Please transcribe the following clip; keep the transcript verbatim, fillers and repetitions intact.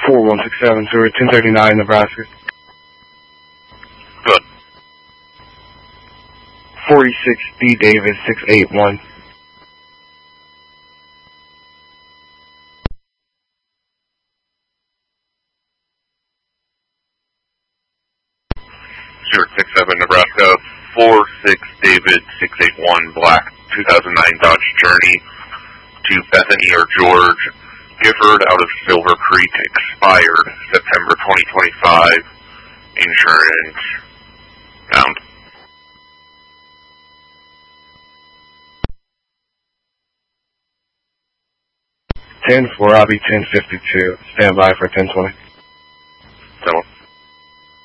four one six seven, so we're at ten thirty-nine, Nebraska. Good. forty-six D David six eight one. zero six seven, Nebraska, four six David six eight one, black two thousand nine Dodge Journey to Bethany or George Gifford out of Silver Creek, expired September twenty twenty-five, insurance found. ten four, I'll be ten fifty-two. Stand by for ten twenty.